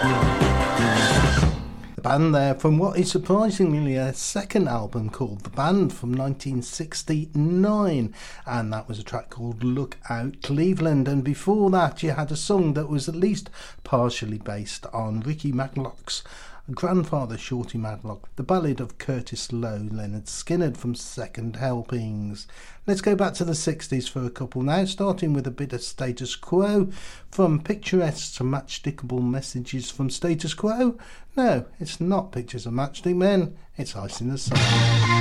The band there from what is surprisingly a second album called The Band from 1969, and that was a track called Look Out Cleveland. And before that you had a song that was at least partially based on Ricky Matlock's grandfather, Shorty Matlock, the ballad of Curtis Lowe, Leonard Skinner from Second Helpings. Let's go back to the 60s for a couple now, starting with a bit of Status Quo. From picturesque to matchstickable messages from Status Quo. No, it's not Pictures of Matchstick Men, it's Ice in the Sun.